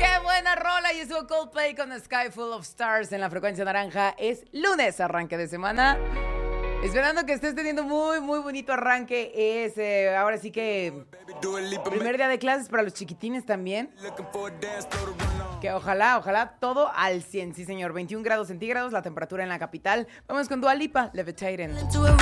Buena rola y estuvo Coldplay con Sky Full of Stars en la frecuencia naranja. Es lunes, arranque de semana. Esperando que estés teniendo muy bonito arranque. Es ahora sí que primer día de clases para los chiquitines también. Que ojalá todo al 100, sí señor. 21 grados centígrados la temperatura en la capital. Vamos con Dua Lipa, Levitating.